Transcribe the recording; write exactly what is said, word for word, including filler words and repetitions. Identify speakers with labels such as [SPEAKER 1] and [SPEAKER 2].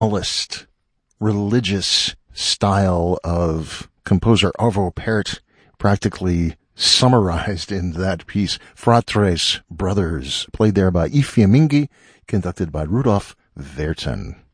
[SPEAKER 1] minimalist, religious style of composer Arvo Pärt practically summarized in that piece. Fratres, Brothers, played there by I Fiammingi, conducted by Rudolf Verton.